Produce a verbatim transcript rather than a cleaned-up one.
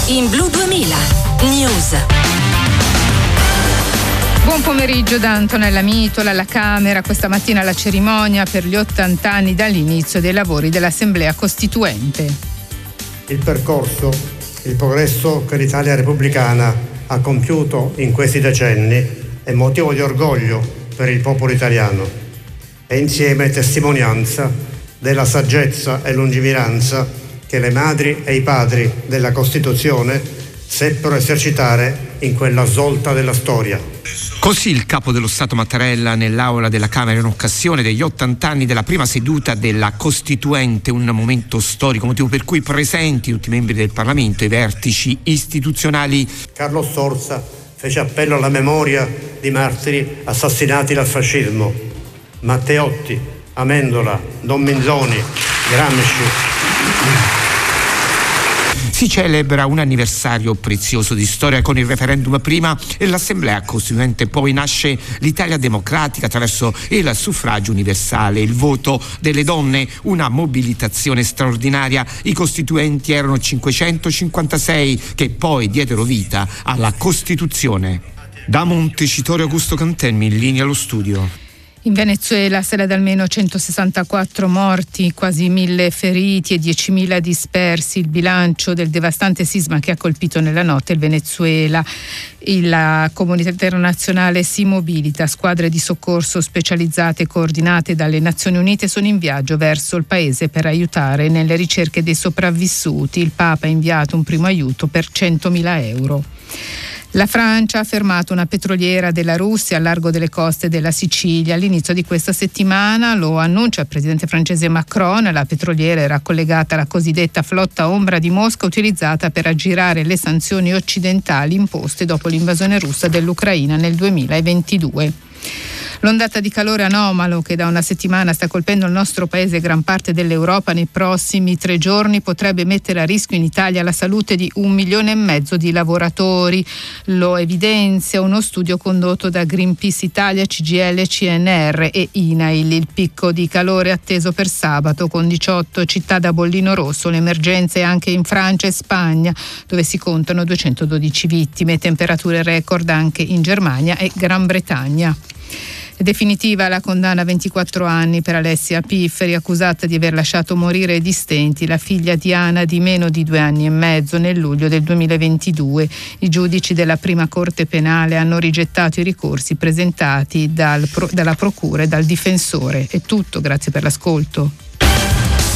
in Blu duemila News. Buon pomeriggio da Antonella Mitola. Alla Camera questa mattina la cerimonia per gli ottanta anni dall'inizio dei lavori dell'Assemblea Costituente. Il percorso, il progresso che l'Italia repubblicana ha compiuto in questi decenni è motivo di orgoglio per il popolo italiano e insieme testimonianza della saggezza e lungimiranza che le madri e i padri della Costituzione seppero esercitare in quella svolta della storia. Così il capo dello Stato Mattarella nell'aula della Camera in occasione degli ottanta anni della prima seduta della Costituente, un momento storico, motivo per cui presenti tutti i membri del Parlamento e i vertici istituzionali. Carlo Sforza fece appello alla memoria di martiri assassinati dal fascismo. Matteotti, Amendola, Don Minzoni, Gramsci. Si celebra un anniversario prezioso di storia con il referendum prima e l'Assemblea Costituente poi. Nasce l'Italia democratica attraverso il suffragio universale, il voto delle donne, una mobilitazione straordinaria. I costituenti erano cinquecentocinquantasei che poi diedero vita alla Costituzione. Da Montecitorio Augusto Cantelmi, in linea allo studio. In Venezuela si ad almeno centosessantaquattro morti, quasi mille feriti e diecimila dispersi. Il bilancio del devastante sisma che ha colpito nella notte il Venezuela. La comunità internazionale si mobilita. Squadre di soccorso specializzate coordinate dalle Nazioni Unite sono in viaggio verso il paese per aiutare nelle ricerche dei sopravvissuti. Il Papa ha inviato un primo aiuto per centomila euro. La Francia ha fermato una petroliera della Russia al largo delle coste della Sicilia all'inizio di questa settimana. Lo annuncia il presidente francese Macron. La petroliera era collegata alla cosiddetta flotta ombra di Mosca, utilizzata per aggirare le sanzioni occidentali imposte dopo l'invasione russa dell'Ucraina nel duemilaventidue. L'ondata di calore anomalo che da una settimana sta colpendo il nostro paese e gran parte dell'Europa nei prossimi tre giorni potrebbe mettere a rischio in Italia la salute di un milione e mezzo di lavoratori. Lo evidenzia uno studio condotto da Greenpeace Italia, C G I L, C N R e I N A I L. Il picco di calore atteso per sabato con diciotto città da bollino rosso. L'emergenza è anche in Francia e Spagna, dove si contano duecentododici vittime. Temperature record anche in Germania e Gran Bretagna. È definitiva la condanna a ventiquattro anni per Alessia Pifferi, accusata di aver lasciato morire di stenti la figlia Diana di meno di due anni e mezzo nel luglio del duemilaventidue. I giudici della prima corte penale hanno rigettato i ricorsi presentati dal, dalla procura e dal difensore. È tutto, grazie per l'ascolto.